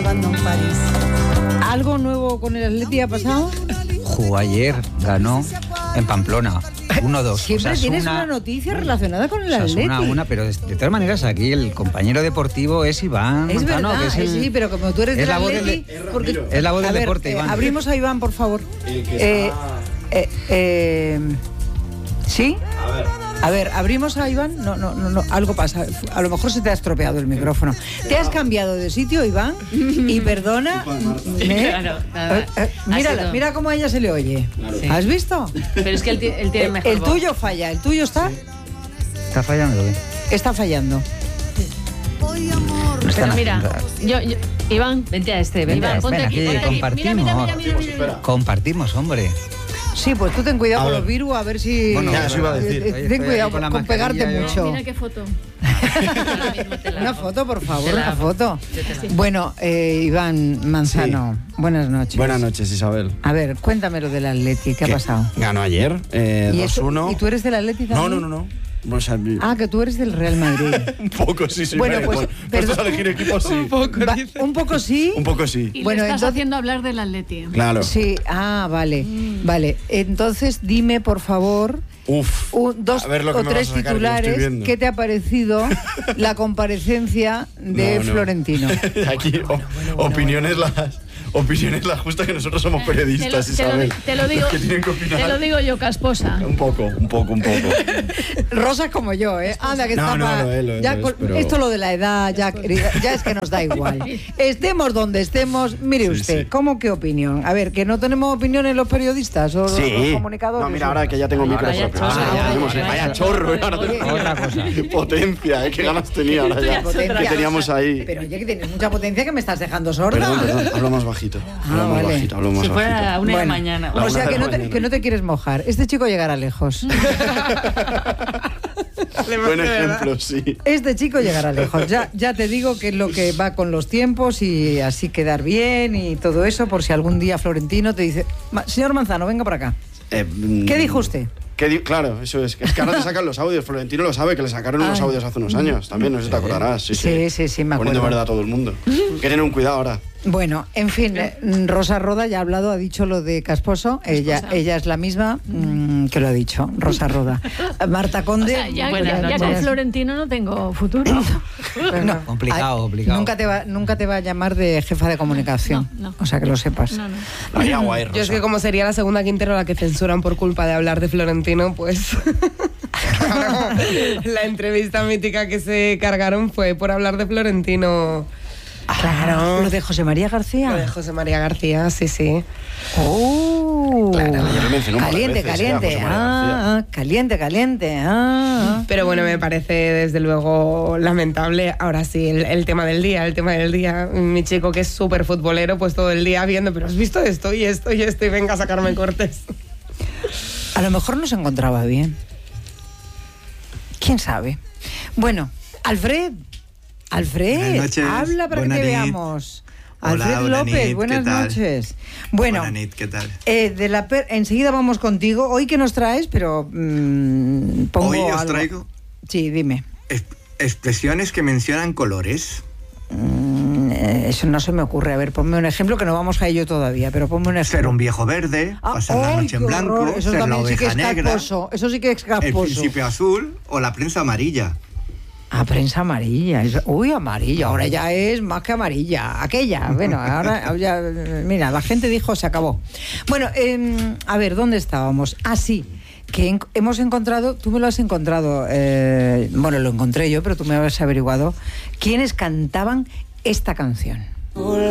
abandon Paris. ¿Algo nuevo con el Atleti ha pasado? Jugó ayer, ganó en Pamplona. 1-2. Siempre tienes una noticia relacionada con el Atleti. Pero de todas maneras aquí el compañero deportivo es Iván Manzano, verdad, que es sí, pero como tú eres del Atleti... Es la voz del deporte, Iván. Abrimos a Iván, por favor. ¿Sí? A ver, abrimos a Iván. No, algo pasa. A lo mejor se te ha estropeado el micrófono. ¿Te has cambiado de sitio, Iván? Y perdona. Mira cómo a ella se le oye. Sí. ¿Has visto? Pero es que él tiene mejor El voz. tuyo falla. ¿El tuyo está? ¿Está fallando? Está fallando. Pero mira, Iván, vente a este. Iván, ponte aquí. Compartimos. Mira. Compartimos, hombre. Sí, pues tú ten cuidado con los virus, a ver si... Bueno, ya eso iba a decir. Ten cuidado con pegarte mucho. Mira qué foto. Una foto, por favor, una foto. Bueno, Iván Manzano, buenas noches. Buenas noches, Isabel. A ver, cuéntame lo del Atleti, ¿qué ha pasado? Ganó ayer, 2-1. ¿Y tú eres del Atleti también? No. O sea, que tú eres del Real Madrid. Un poco, sí. Bueno, pues... Puestos a elegir equipos, sí. Un poco sí. Un poco sí. Y bueno, estás haciendo hablar del Atleti. Claro. Sí, vale. Vale, entonces dime, por favor... dos o tres titulares. ¿Qué te ha parecido la comparecencia de Florentino? Aquí, opiniones las justas, que nosotros somos periodistas, Isabel. Te lo digo yo, casposa. Un poco. Rosa como yo, ¿eh? Anda, que esto lo de la edad, ya es que nos da igual. Estemos donde estemos, mire usted, sí. ¿Cómo qué opinión? A ver, ¿que no tenemos opiniones los periodistas o los comunicadores? No, mira, ahora que ya tengo micro propio. Vaya chorro, Otra cosa. Potencia, qué ganas tenía ahora ya. Que teníamos ahí. Pero oye, que tienes mucha potencia que me estás dejando sorda. Perdón, hablo más bajito. Hablo más bajito. Si fuera a 1 de la mañana. O sea, que no te quieres mojar. Este chico llegará lejos. Buen ejemplo, sí. Este chico llegará lejos. Ya te digo que es lo que va con los tiempos y así quedar bien y todo eso, por si algún día Florentino te dice: señor Manzano, venga para acá. ¿Qué dijo usted? Claro, eso es que ahora te sacan los audios. Florentino lo sabe, que le sacaron unos audios hace unos años. También, no sé si te acordarás. Sí, me acuerdo. Poniendo verdad a todo el mundo. Que tener un cuidado ahora. Bueno, en fin, Rosa Roda ya ha hablado, ha dicho lo de Casposo. Ella es la misma que lo ha dicho, Rosa Roda. Marta Conde... O sea, ya con Florentino no tengo futuro. No, complicado. Nunca te va a llamar de jefa de comunicación. No. O sea, que lo sepas. No. Yo es que como sería la segunda Quintero la que censuran por culpa de hablar de Florentino, pues... La entrevista mítica que se cargaron fue por hablar de Florentino. Claro. ¿Lo de José María García? Lo de José María García, sí. Oh, claro. Caliente. Pero bueno, me parece desde luego lamentable. Ahora sí, el tema del día. Mi chico, que es súper futbolero, pues todo el día viendo, pero has visto esto y venga a sacarme cortes. A lo mejor no se encontraba bien. ¿Quién sabe? Bueno, Alfred, habla para que te veamos. Hola, Alfred López, buenas noches. Bueno, ¿qué tal? Enseguida vamos contigo. ¿Hoy qué nos traes? Pero pongo Hoy os algo. traigo... Sí, dime. Expresiones que mencionan colores. Eso no se me ocurre. A ver, ponme un ejemplo, que no vamos a ello todavía, pero ponme un ejemplo. Ser un viejo verde, pasar la noche en blanco, eso ser la sí que oveja es negra, casposo. Eso sí que es casposo. el príncipe azul o la prensa amarilla. Prensa amarilla. Amarilla. Ahora ya es más que amarilla. Aquella. Bueno, ahora ya... Mira, la gente dijo, se acabó. Bueno, a ver, ¿dónde estábamos? Sí, que hemos encontrado... Tú me lo has encontrado. Bueno, lo encontré yo, pero tú me has averiguado quiénes cantaban esta canción.